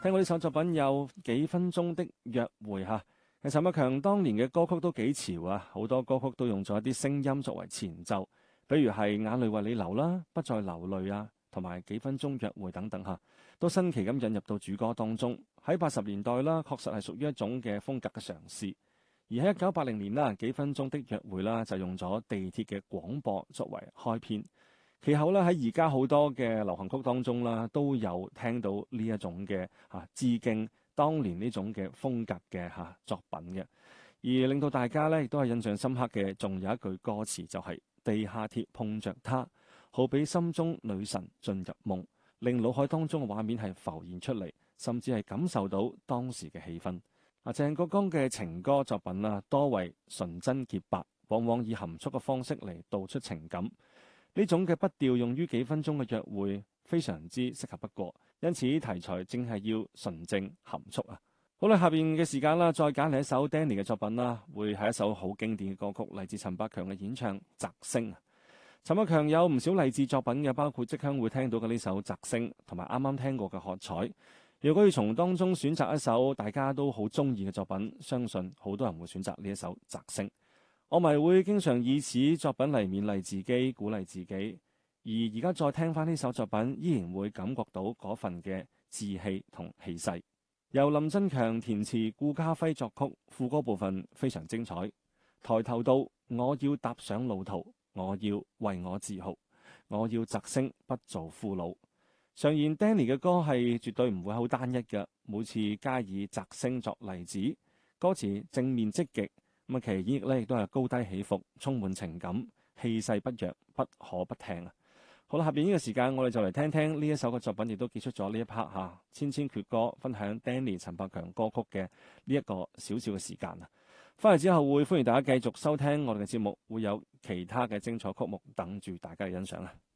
聽過呢首作品有幾分鐘的約會嚇。其實陳百強當年嘅歌曲都幾潮啊，好多歌曲都用咗一啲聲音作為前奏，比如係眼淚為你流啦、不再流淚啊，同埋幾分鐘約會等等嚇，都新奇咁引入到主歌當中。喺80年代啦，確實係屬於一種嘅風格嘅嘗試。而喺1980年啦，幾分鐘的約會啦就用咗地鐵嘅廣播作為開篇。其後咧喺而家好多嘅流行曲當中啦，都有聽到呢一種嘅致敬當年呢種嘅風格嘅作品嘅。而令到大家咧亦都係印象深刻嘅，仲有一句歌詞就係地下鐵碰着她，好比心中女神進入夢，令腦海當中嘅畫面係浮現出嚟，甚至係感受到當時嘅氣氛。鄭國江嘅情歌作品啦，多為純真潔白，往往以含蓄嘅方式嚟道出情感。呢種嘅筆調用於幾分鐘嘅約會，非常之適合不過，因此題材正係要純正含蓄啊！好啦，下邊嘅時間啦，再揀嚟一首 Danny 嘅作品啦，會係一首好經典嘅歌曲，嚟自陳百強嘅演唱《摘星》。陳百強有唔少勵志作品嘅，包括即刻會聽到嘅呢首《摘星》，同埋啱啱聽過嘅《喝彩》。如果要從當中選擇一首大家都好中意嘅作品，相信好多人會選擇呢一首《摘星》。我咪會經常以此作品嚟勉勵自己、鼓勵自己，而家再聽翻呢首作品，依然會感覺到嗰份嘅志氣同氣勢。由林振強填詞，顧嘉輝作曲，副歌部分非常精彩。抬頭到，我要踏上路途，我要為我自豪，我要摘星，不做俘虜。常言 Danny 嘅歌係絕對唔會好單一嘅，每次加以摘星作例子，歌詞正面積極。咁其演繹咧亦都係高低起伏，充滿情感，氣勢不弱，不可不聽啊！好啦，下邊呢個時間我哋就嚟聽聽呢一首嘅作品，亦都結束咗呢一 part 千千闕歌分享 Danny 陳百強歌曲嘅呢一個少少嘅時間啊！翻嚟之後會歡迎大家繼續收聽我哋嘅節目，會有其他嘅精彩曲目等住大家嘅欣賞啊！